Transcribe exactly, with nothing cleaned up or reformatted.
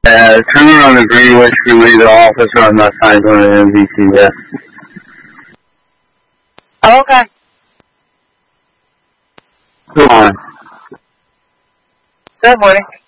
Uh, turn on the Greenwich Relay the officer on that side on the M V C, yeah. Oh, okay. Go on. Good morning.